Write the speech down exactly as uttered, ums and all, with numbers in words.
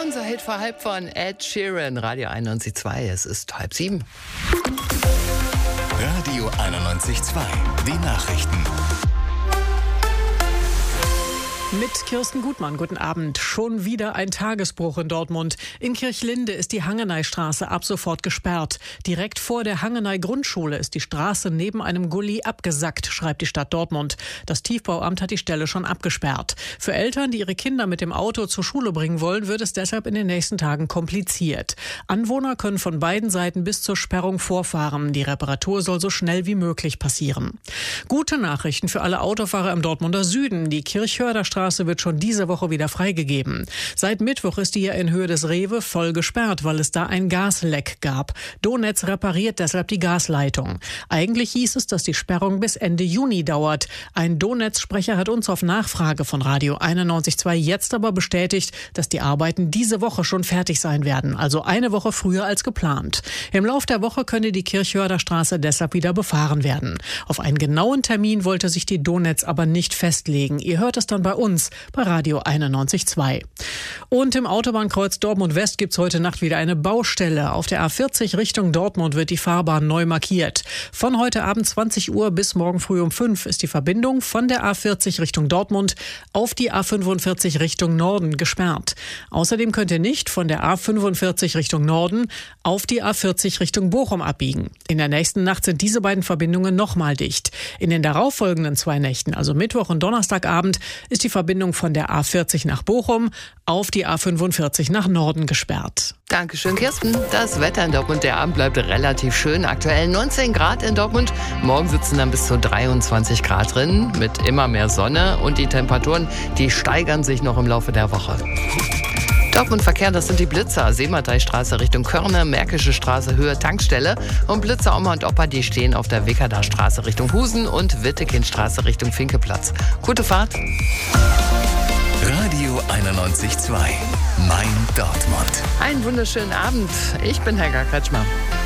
Unser Hit vor halb von Ed Sheeran, Radio einundneunzig Komma zwei. Es ist halb sieben. Radio einundneunzig Komma zwei. Die Nachrichten. Mit Kirsten Gutmann, guten Abend. Schon wieder ein Tagesbruch in Dortmund. In Kirchlinde ist die Hangeneystraße ab sofort gesperrt. Direkt vor der Hangeney-Grundschule ist die Straße neben einem Gully abgesackt, schreibt die Stadt Dortmund. Das Tiefbauamt hat die Stelle schon abgesperrt. Für Eltern, die ihre Kinder mit dem Auto zur Schule bringen wollen, wird es deshalb in den nächsten Tagen kompliziert. Anwohner können von beiden Seiten bis zur Sperrung vorfahren. Die Reparatur soll so schnell wie möglich passieren. Gute Nachrichten für alle Autofahrer im Dortmunder Süden. Die Kirchhörder Straße wird schon diese Woche wieder freigegeben. Seit Mittwoch ist die hier in Höhe des Rewe voll gesperrt, weil es da ein Gasleck gab. Donetz repariert deshalb die Gasleitung. Eigentlich hieß es, dass die Sperrung bis Ende Juni dauert. Ein Donetz-Sprecher hat uns auf Nachfrage von Radio einundneunzig Komma zwei jetzt aber bestätigt, dass die Arbeiten diese Woche schon fertig sein werden, also eine Woche früher als geplant. Im Lauf der Woche könne die Kirchhörder Straße deshalb wieder befahren werden. Auf einen genauen Termin wollte sich die Donetz aber nicht festlegen. Ihr hört es dann bei uns. Bei Radio einundneunzig Komma zwei. Und im Autobahnkreuz Dortmund West gibt es heute Nacht wieder eine Baustelle. Auf der A vierzig Richtung Dortmund wird die Fahrbahn neu markiert. Von heute Abend zwanzig Uhr bis morgen früh um fünf ist die Verbindung von der A vierzig Richtung Dortmund auf die A fünfundvierzig Richtung Norden gesperrt. Außerdem könnt ihr nicht von der A fünfundvierzig Richtung Norden auf die A vierzig Richtung Bochum abbiegen. In der nächsten Nacht sind diese beiden Verbindungen nochmal dicht. In den darauffolgenden zwei Nächten, also Mittwoch und Donnerstagabend, ist die Verbindung von der A vierzig nach Bochum auf die A fünfundvierzig nach Norden gesperrt. Dankeschön, Kirsten. Das Wetter in Dortmund, der Abend bleibt relativ schön. Aktuell neunzehn Grad in Dortmund. Morgen sitzen dann bis zu dreiundzwanzig Grad drin mit immer mehr Sonne. Und die Temperaturen, die steigern sich noch im Laufe der Woche. Dortmund Verkehr, das sind die Blitzer. Seemateistraße Richtung Körne, Märkische Straße Höhe Tankstelle. Und Blitzer Oma und Opa, die stehen auf der Wickerder Straße Richtung Husen und Wittekindstraße Richtung Finkeplatz. Gute Fahrt. Radio einundneunzig Komma zwei. Mein Dortmund. Einen wunderschönen Abend. Ich bin Helga Kretschmer.